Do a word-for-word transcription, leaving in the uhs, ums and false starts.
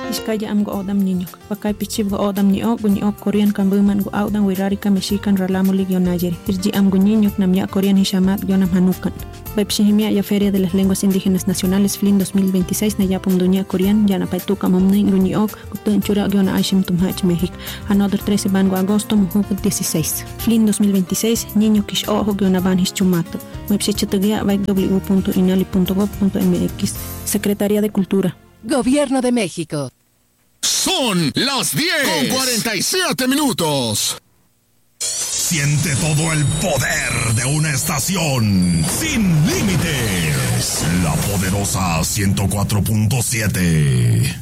Iskaya am go odam niño. Pakay pichib go odam ni ok ni ok Korean kambuman go audan wirarika mexican ralamuli gionayeri. Irji am go niño namya Korean hishamat gionam hanukan. Baipshihimia ya Feria de las Lenguas Indígenas Nacionales F L I N dos mil veintiséis na yapum dunia Korean yana paituka momni guni ok gutun chura giona aishim tumhach México. Another trece bango agosto muhuk dieciséis. F L I N dos mil veintiséis niño kish ojo giona ban hischumato. Baipshichatagia baik w punto inali punto gov punto m x. Secretaría de Cultura. Gobierno de México. Son las diez con cuarenta y siete minutos. Siente todo el poder de una estación sin límites. La poderosa ciento cuatro punto siete.